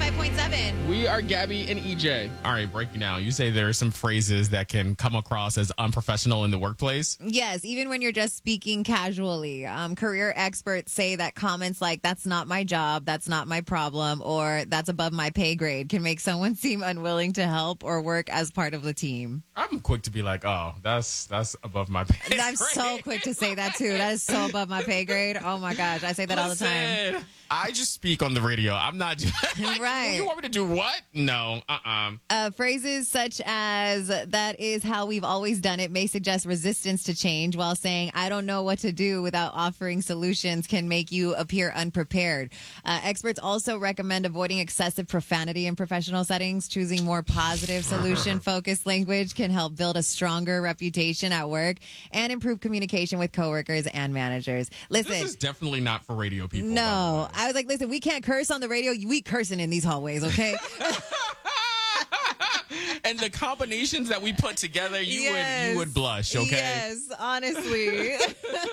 95.7. We are Gabby and EJ. All right, breaking down. You say there are some phrases that can come across as unprofessional in the workplace. Yes, even when you're just speaking casually. Career experts say that comments like, that's not my job, that's not my problem, or that's above my pay grade can make someone seem unwilling to help or work as part of the team. I'm quick to be like, oh, that's above my pay grade. I'm so quick to say that too. That is so above my pay grade. Oh my gosh, I say that all the time. I just speak on the radio. I'm not like, right. You want me to do what? No. Phrases such as "that is how we've always done it" may suggest resistance to change, while saying "I don't know what to do" without offering solutions can make you appear unprepared. Experts also recommend avoiding excessive profanity in professional settings. Choosing more positive, solution-focused language can help build a stronger reputation at work and improve communication with coworkers and managers. Listen, this is definitely not for radio people. No. I was like, listen, we can't curse on the radio. We cursing in these hallways, okay? And the combinations that we put together, you would blush, okay? Yes, honestly.